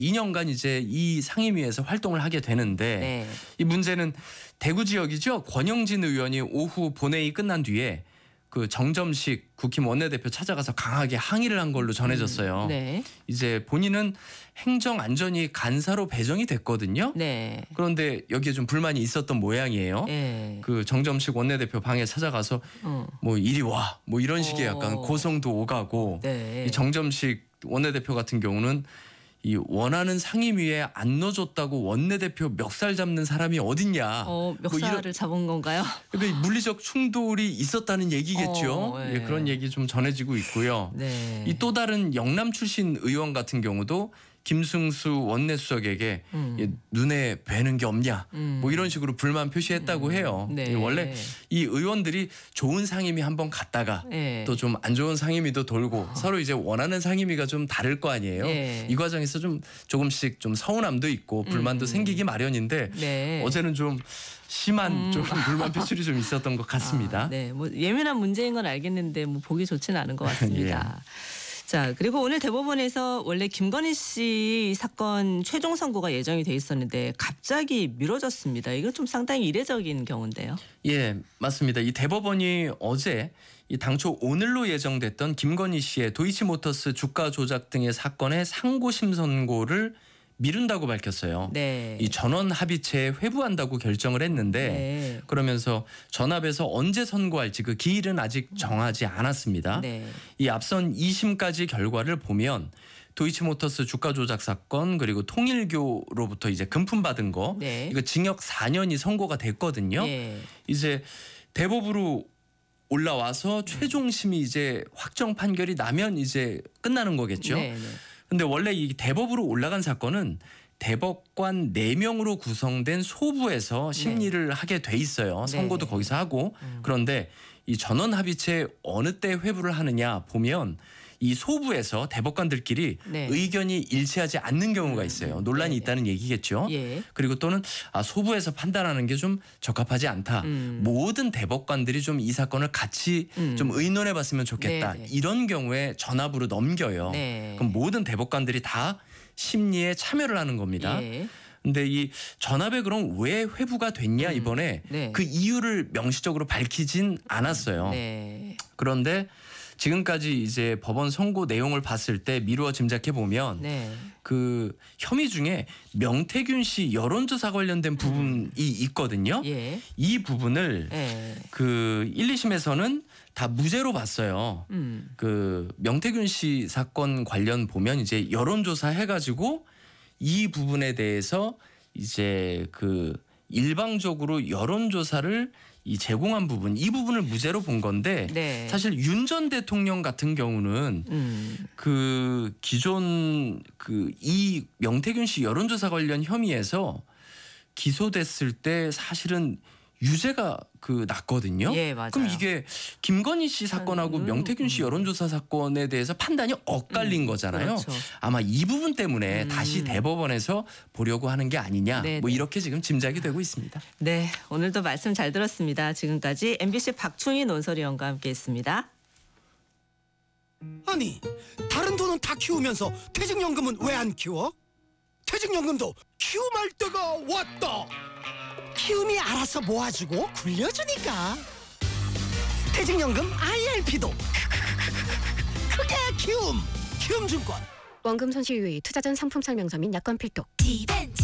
2년간 이제 이 상임위에서 활동을 하게 되는데 네. 이 문제는 대구 지역이죠. 권영진 의원이 오후 본회의 끝난 뒤에 그 정점식 국힘 원내대표 찾아가서 강하게 항의를 한 걸로 전해졌어요. 네. 이제 본인은 행정안전위 간사로 배정이 됐거든요. 네. 그런데 여기에 좀 불만이 있었던 모양이에요. 네. 그 정점식 원내대표 방에 찾아가서 뭐 이리 와 뭐 이런 식의 약간 고성도 오가고 네. 이 정점식 원내대표 같은 경우는 이 원하는 상임위에 안 넣어줬다고 원내대표 멱살 잡는 사람이 어딨냐. 멱살을 잡은 건가요? 그러니까 물리적 충돌이 있었다는 얘기겠죠. 네. 예, 그런 얘기 좀 전해지고 있고요. 네. 이 또 다른 영남 출신 의원 같은 경우도 김승수 원내수석에게 눈에 뵈는 게 없냐 뭐 이런 식으로 불만 표시했다고 해요. 네. 원래 이 의원들이 좋은 상임위 한번 갔다가 네. 또 좀 안 좋은 상임위도 돌고 서로 이제 원하는 상임위가 좀 다를 거 아니에요. 네. 이 과정에서 좀 조금씩 좀 서운함도 있고 불만도 생기기 마련인데 네. 어제는 좀 심한 좀 불만 표출이 좀 있었던 것 같습니다. 네, 뭐 예민한 문제인 건 알겠는데 뭐 보기 좋지는 않은 것 같습니다. 자, 그리고 오늘 대법원에서 원래 김건희 씨 사건 최종 선고가 예정이 돼 있었는데 갑자기 미뤄졌습니다. 이건 좀 상당히 이례적인 경우인데요. 예, 맞습니다. 이 대법원이 어제 이 당초 오늘로 예정됐던 김건희 씨의 도이치모터스 주가 조작 등의 사건의 상고심 선고를 미룬다고 밝혔어요. 네. 이 전원 합의체에 회부한다고 결정을 했는데 네. 그러면서 전합에서 언제 선고할지 그 기일은 아직 정하지 않았습니다. 네. 이 앞선 2심까지 결과를 보면 도이치모터스 주가 조작 사건 그리고 통일교로부터 이제 금품 받은 거 네. 이거 징역 4년이 선고가 됐거든요. 네. 이제 대법으로 올라와서 최종심이 이제 확정 판결이 나면 이제 끝나는 거겠죠. 네. 네. 근데 원래 이 대법으로 올라간 사건은 대법관 4명으로 구성된 소부에서 심리를 하게 돼 있어요. 선고도 네. 거기서 하고. 그런데 이 전원 합의체 어느 때 회부를 하느냐 보면 이 소부에서 대법관들끼리 네. 의견이 일치하지 않는 경우가 있어요. 논란이 있다는 얘기겠죠. 예. 그리고 또는 소부에서 판단하는 게 좀 적합하지 않다. 모든 대법관들이 좀 이 사건을 같이 좀 의논해 봤으면 좋겠다. 네네. 이런 경우에 전합으로 넘겨요. 네. 그럼 모든 대법관들이 다 심리에 참여를 하는 겁니다. 예. 근데 이 전합에 그럼 왜 회부가 됐냐 이번에 네. 그 이유를 명시적으로 밝히진 않았어요. 네. 그런데 지금까지 이제 법원 선고 내용을 봤을 때 미루어 짐작해 보면 네. 그 혐의 중에 명태균 씨 여론조사 관련된 부분이 있거든요. 예. 이 부분을 예. 그 1, 2심에서는 다 무죄로 봤어요. 그 명태균 씨 사건 관련 보면 이제 여론조사 해가지고 이 부분에 대해서 이제 그 일방적으로 여론조사를 이 제공한 부분 이 부분을 무죄로 본 건데 네. 사실 윤 전 대통령 같은 경우는 그 기존 그 이 명태균 씨 여론조사 관련 혐의에서 기소됐을 때 사실은 유죄가 그 났거든요. 예, 맞아요. 그럼 이게 김건희 씨 사건하고 명태균 씨 여론조사 사건에 대해서 판단이 엇갈린 거잖아요. 그렇죠. 아마 이 부분 때문에 다시 대법원에서 보려고 하는 게 아니냐. 네네. 뭐 이렇게 지금 짐작이 되고 있습니다. 네, 오늘도 말씀 잘 들었습니다. 지금까지 MBC 박충희 논설위원과 함께했습니다. 아니, 다른 돈은 다 키우면서 퇴직연금은 왜 안 키워? 퇴직연금도 키움할 때가 왔다. 키움이 알아서 모아주고 굴려주니까. 퇴직연금 IRP도 그게 키움. 키움증권. 원금 손실 유의, 투자 전 상품 설명서 및 약관 필독.